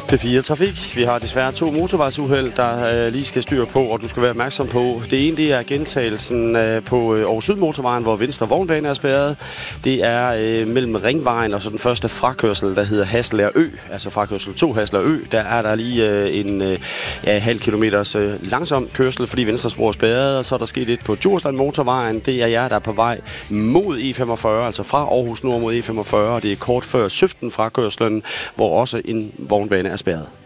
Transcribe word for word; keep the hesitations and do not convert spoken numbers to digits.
P fire Trafik. Vi har desværre to motorvejsuheld, der øh, lige skal styre på, og du skal være opmærksom på. Det ene, det er gentagelsen øh, på øh, Aarhus Syd Motorvejen, hvor venstre vognbane er spærret. Det er øh, mellem Ringvejen og så den første frakørsel, der hedder Haslev Ø, altså frakørsel to Haslev Ø. Der er der lige øh, en øh, ja, halv kilometers øh, langsom kørsel, fordi venstre spor er spærret, og så er der sket et på Djursland Motorvejen. Det er jer, der er på vej mod E femogfyrre, altså fra Aarhus Nord mod E femogfyrre, og det er kort før Søften frakørslen, hvor også en vognbane er spærret.